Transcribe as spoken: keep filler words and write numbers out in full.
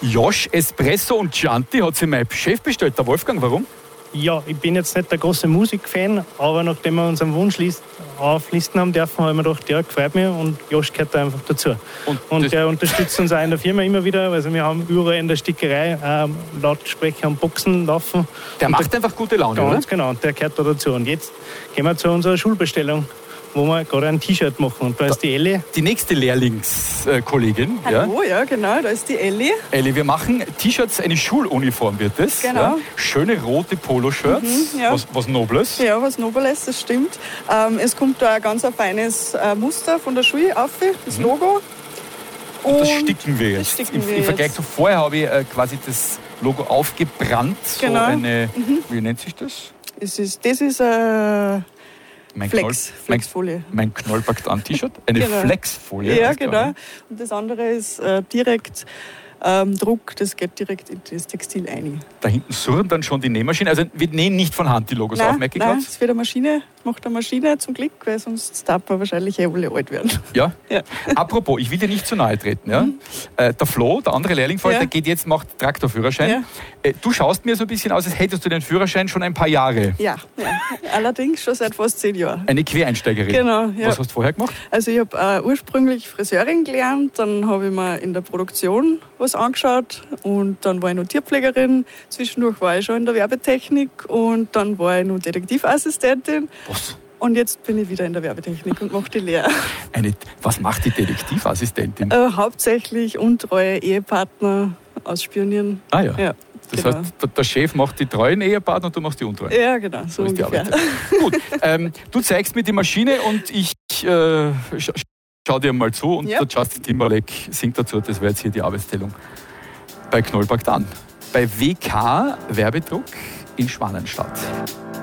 Josh, Espresso und Chianti hat sich mein Chef bestellt, der Wolfgang. Warum? Ja, ich bin jetzt nicht der große Musikfan, aber nachdem wir unseren Wunschlist auflisten haben dürfen, habe ich mir gedacht, ja, gefällt mir und Josh gehört da einfach dazu. Und, und der unterstützt uns auch in der Firma immer wieder. Also wir haben überall in der Stickerei ähm, Lautsprecher und Boxen laufen. Der und macht der, einfach gute Laune, Ganz oder? genau, und der gehört da dazu. Und jetzt gehen wir zu unserer Schulbestellung, wo wir gerade ein T-Shirt machen. Und da ist die Elli. Die nächste Lehrlingskollegin. Hallo, ja. ja, genau, da ist die Elli. Elli, wir machen T-Shirts, eine Schuluniform wird das. Genau. Ja. Schöne rote Poloshirts, Mhm, ja. was, was Nobles. Ja, was Nobles, das stimmt. Ähm, es kommt da ein ganz ein feines äh, Muster von der Schule auf, das Mhm. Logo. Und das sticken wir jetzt. sticken Im, wir Im Vergleich jetzt. zu vorher habe ich äh, quasi das Logo aufgebrannt. Genau. So eine, Mhm. wie nennt sich das? Es ist, das ist äh, Mein Flex, Knoll, Flexfolie. Mein, mein Knoll packt an T-Shirt. Eine Genau. Flexfolie. Ja, heißt genau. gar nicht. Und das andere ist äh, direkt ähm, Druck, das geht direkt in das Textil ein. Da hinten surren dann schon die Nähmaschinen. Also wir nähen nicht von Hand die Logos auf, merke ich nein, gerade. das wird eine Maschine, macht eine Maschine zum Glück, weil sonst darf man wahrscheinlich eh alle alt werden. Ja? Ja. Apropos, ich will dir nicht zu nahe treten. Ja? Mhm. Äh, der Flo, der andere Lehrling von heute, Ja. der geht jetzt, macht Traktorführerschein. Ja. Äh, du schaust mir so ein bisschen aus, als hättest du den Führerschein schon ein paar Jahre. Ja, ja. Allerdings schon seit fast zehn Jahren. Eine Quereinsteigerin. Genau, ja. Was hast du vorher gemacht? Also ich habe äh, ursprünglich Friseurin gelernt, dann habe ich mir in der Produktion was angeschaut und dann war ich noch Tierpflegerin. Zwischendurch war ich schon in der Werbetechnik und dann war ich noch Detektivassistentin. Was? Und jetzt bin ich wieder in der Werbetechnik und mache die Lehre. Eine, was macht die Detektivassistentin? Äh, hauptsächlich untreue Ehepartner ausspionieren. Ah ja. Ja, Das genau. heißt, der- der Chef macht die treuen Ehepartner und du machst die untreuen. Ja, genau, so, So ist die ungefähr. Arbeit. Gut, ähm, du zeigst mir die Maschine und ich äh, scha schau dir mal zu und Ja. der Justin Timberlake singt dazu. Das wäre jetzt hier die Arbeitsteilung bei Knoll packt an. Bei W K Werbedruck in Schwanenstadt.